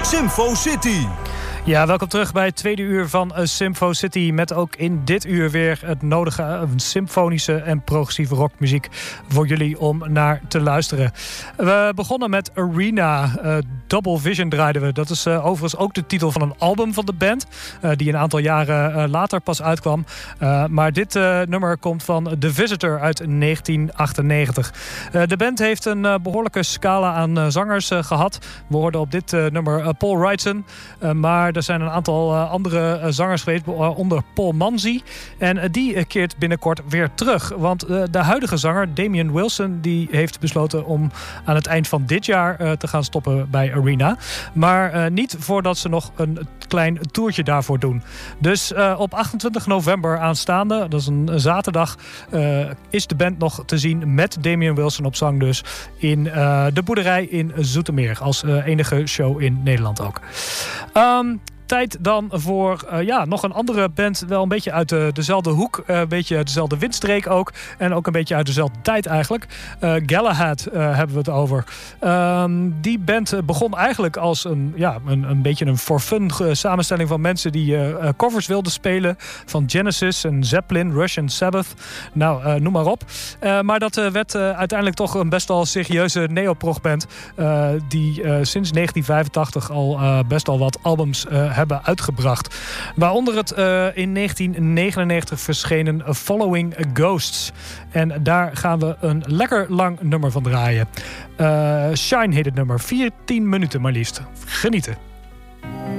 Symfo City. Ja, welkom terug bij het tweede uur van Symfo City. Met ook in dit uur weer het nodige symfonische en progressieve rockmuziek voor jullie om naar te luisteren. We begonnen met Arena. Double Vision draaiden we. Dat is overigens ook de titel van een album van de band. Die een aantal jaren later pas uitkwam. Maar dit nummer komt van The Visitor uit 1998. De band heeft een behoorlijke scala aan zangers gehad. We hoorden op dit nummer Paul Wrightson. Maar er zijn een aantal andere zangers geweest, onder Paul Manzi. En die keert binnenkort weer terug. Want de huidige zanger, Damian Wilson, die heeft besloten om aan het eind van dit jaar te gaan stoppen bij Arena. Maar niet voordat ze nog een klein toertje daarvoor doen. Dus op 28 november aanstaande, dat is een zaterdag, is de band nog te zien met Damian Wilson op zang dus in de boerderij in Zoetermeer. Als enige show in Nederland ook. Tijd dan voor nog een andere band. Wel een beetje uit dezelfde hoek. Een beetje uit dezelfde windstreek ook. En ook een beetje uit dezelfde tijd eigenlijk. Galahad hebben we het over. Die band begon eigenlijk als een beetje een for fun samenstelling van mensen die covers wilden spelen. Van Genesis en Zeppelin, Rush en Sabbath. Nou, noem maar op. Maar dat werd uiteindelijk toch een best wel serieuze neoprog-band. Die sinds 1985 al best wel wat albums hebben uitgebracht. Waaronder het in 1999 verschenen Following Ghosts. En daar gaan we een lekker lang nummer van draaien. Shine heet het nummer. 14 minuten maar liefst. Genieten.